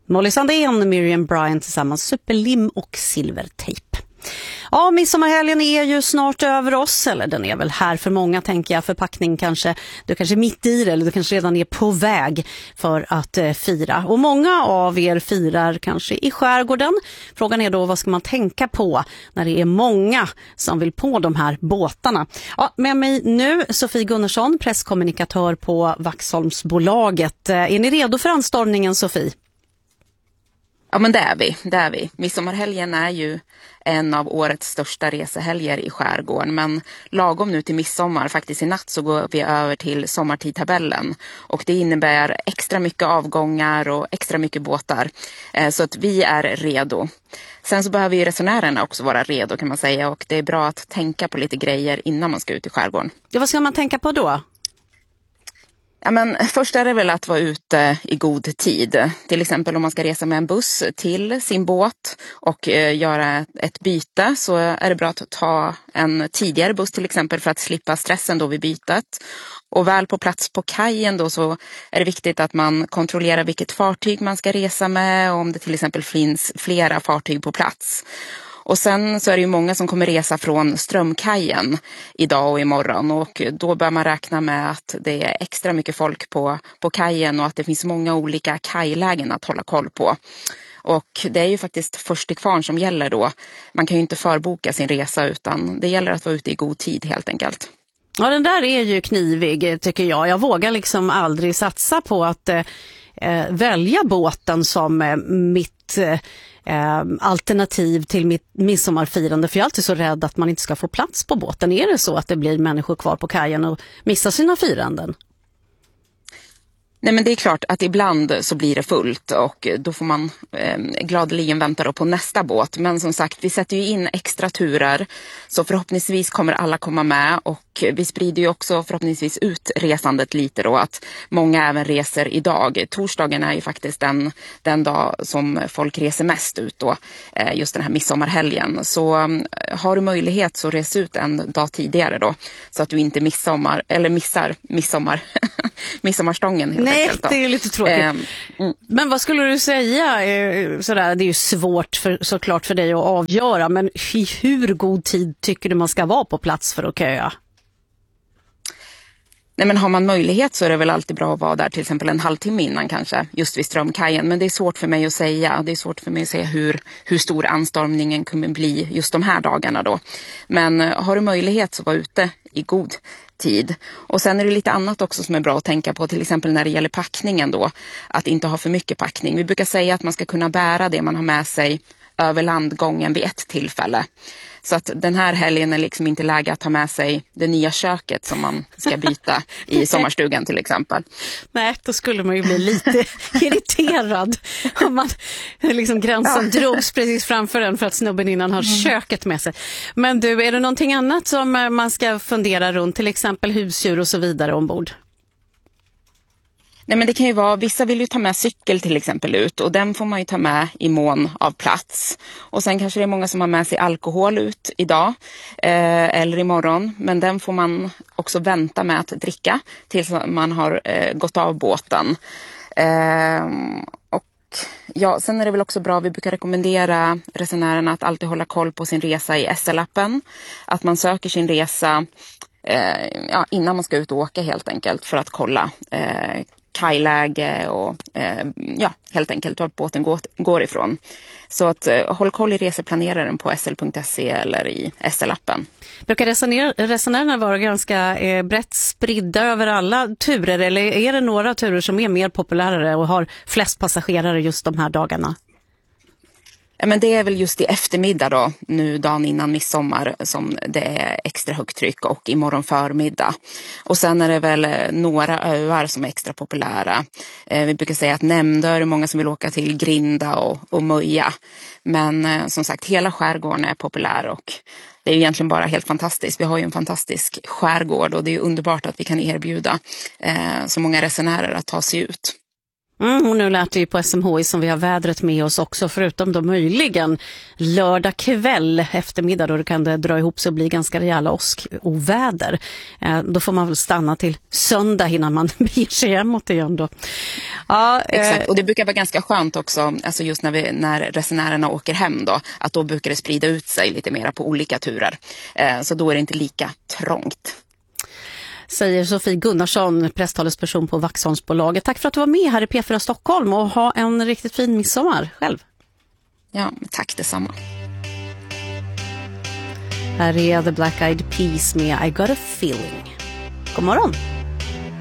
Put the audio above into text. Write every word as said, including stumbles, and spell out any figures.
Molly Sandén, Miriam Bryant tillsammans, superlim och silvertejp. Ja, midsommarhelgen är ju snart över oss, eller den är väl här för många, tänker jag. Förpackning kanske, du kanske är mitt i det, eller du kanske redan är på väg för att eh, fira. Och många av er firar kanske i skärgården. Frågan är då, vad ska man tänka på när det är många som vill på de här båtarna? Ja, med mig nu Sofie Gunnarsson, presskommunikatör på Vaxholmsbolaget. Eh, är ni redo för anstormningen, Sofie? Ja, men det är vi. Det är vi. Midsommarhelgen är ju en av årets största resehelger i skärgården. Men lagom nu till midsommar, faktiskt i natt, så går vi över till sommartidtabellen. Och det innebär extra mycket avgångar och extra mycket båtar. Så att vi är redo. Sen så behöver ju resenärerna också vara redo, kan man säga. Och det är bra att tänka på lite grejer innan man ska ut i skärgården. Ja, vad ska man tänka på då? Ja, men först är det väl att vara ute i god tid. Till exempel om man ska resa med en buss till sin båt och eh, göra ett byte, så är det bra att ta en tidigare buss till exempel för att slippa stressen då vid bytet. Och väl på plats på kajen då, så är det viktigt att man kontrollerar vilket fartyg man ska resa med och om det till exempel finns flera fartyg på plats. Och sen så är det ju många som kommer resa från Strömkajen idag och imorgon, och då bör man räkna med att det är extra mycket folk på, på kajen och att det finns många olika kajlägen att hålla koll på. Och det är ju faktiskt först till kvarn som gäller då. Man kan ju inte förboka sin resa, utan det gäller att vara ute i god tid helt enkelt. Ja, den där är ju knivig, tycker jag. Jag vågar liksom aldrig satsa på att eh, välja båten som eh, mitt eh, alternativ till mitt midsommarfirande. För jag är alltid så rädd att man inte ska få plats på båten. Är det så att det blir människor kvar på kajen och missar sina firanden? Nej, men det är klart att ibland så blir det fullt, och då får man eh, gladeligen vänta då på nästa båt. Men som sagt, vi sätter ju in extra turer, så förhoppningsvis kommer alla komma med, och vi sprider ju också förhoppningsvis ut resandet lite då, att många även reser idag. Torsdagen är ju faktiskt den, den dag som folk reser mest ut då, eh, just den här midsommarhelgen. Så eh, har du möjlighet så res ut en dag tidigare då, så att du inte midsommar, eller missar midsommar, midsommarstången helt Nej, enkelt. det är lite tråkigt. Eh, mm. Men vad skulle du säga? Sådär, det är ju svårt för, såklart för dig att avgöra, men i hur god tid tycker du man ska vara på plats för att köa? Nej, men har man möjlighet så är det väl alltid bra att vara där till exempel en halvtimme innan kanske, just vid Strömkajen. Men det är svårt för mig att säga. Det är svårt för mig att säga hur, hur stor anstormningen kommer bli just de här dagarna då. Men har du möjlighet så var ute i god tid. Och sen är det lite annat också som är bra att tänka på, till exempel när det gäller packningen då. Att inte ha för mycket packning. Vi brukar säga att man ska kunna bära det man har med sig över landgången vid ett tillfälle. Så att den här helgen är liksom inte läge att ta med sig det nya köket som man ska byta i sommarstugan till exempel. Nej, då skulle man ju bli lite irriterad om man liksom gränsen ja. drogs precis framför en för att snubben innan har mm. köket med sig. Men du, är det någonting annat som man ska fundera runt, till exempel husdjur och så vidare ombord? Nej, men det kan ju vara, vissa vill ju ta med cykel till exempel ut, och den får man ju ta med i mån av plats. Och sen kanske det är många som har med sig alkohol ut idag eh, eller imorgon, men den får man också vänta med att dricka tills man har eh, gått av båten. Eh, och ja, sen är det väl också bra, vi brukar rekommendera resenärerna att alltid hålla koll på sin resa i S L-appen. Att man söker sin resa eh, ja, innan man ska ut och åka helt enkelt, för att kolla eh, kajläge och eh, ja, helt enkelt vart båten går, går ifrån. Så att eh, håll koll i reseplaneraren på s l punkt se eller i S L-appen. Brukar resenär, resenärerna vara ganska eh, brett spridda över alla turer, eller är det några turer som är mer populära och har flest passagerare just de här dagarna? Men det är väl just i eftermiddag då, nu dagen innan midsommar, som det är extra högt tryck, och imorgon förmiddag. Och sen är det väl några öar som är extra populära. Eh, vi brukar säga att Nämndö är många som vill åka till, Grinda och, och Möja. Men eh, som sagt, hela skärgården är populär, och det är egentligen bara helt fantastiskt. Vi har ju en fantastisk skärgård, och det är underbart att vi kan erbjuda eh, så många resenärer att ta sig ut. Mm, och nu lät det ju på S M H I som vi har vädret med oss också, förutom då möjligen lördag kväll eftermiddag då det kan det dra ihop sig och bli ganska rejäla åskoväder. Eh, då får man väl stanna till söndag innan man beger sig hemåt igen då. Ja, exakt. Och det brukar vara ganska skönt också, alltså just när, vi, när resenärerna åker hem då, att då brukar det sprida ut sig lite mer på olika turer. Eh, så då är det inte lika trångt. Säger Sofie Gunnarsson, presstalesperson på Vaxholmsbolaget. Tack för att du var med här i P fyra Stockholm och ha en riktigt fin midsommar själv. Ja, tack detsamma. Här är The Black Eyed Peas med I Got a Feeling. God morgon!